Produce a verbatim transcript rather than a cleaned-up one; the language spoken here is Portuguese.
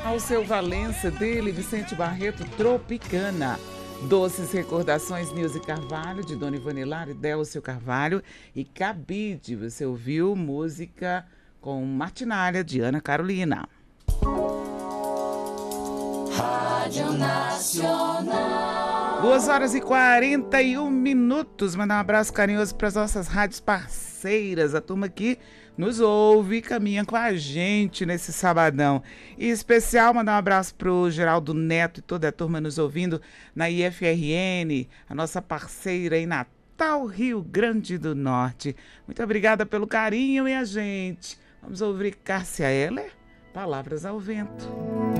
Alceu Valença, dele, Vicente Barreto, Tropicana. Doces Recordações, Nilce Carvalho, de Dona Ivanilara e Délcio Carvalho. E Cabide, você ouviu música com Martinália, de Ana Carolina. Rádio Nacional. duas horas e quarenta e um minutos. Mandar um abraço carinhoso para as nossas rádios parceiras, a turma que nos ouve e caminha com a gente nesse sabadão. E em especial mandar um abraço para o Geraldo Neto e toda a turma nos ouvindo na I F R N, a nossa parceira em Natal, Rio Grande do Norte. Muito obrigada pelo carinho, minha gente. Vamos ouvir Cássia Eller, Palavras ao Vento.